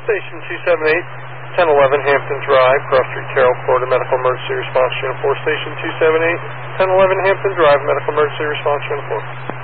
Station 278, 1011 Hampton Drive, Cross Street, Carroll, Florida, Medical Emergency Response Unit 4. Station 278, 1011 Hampton Drive, Medical Emergency Response Unit 4.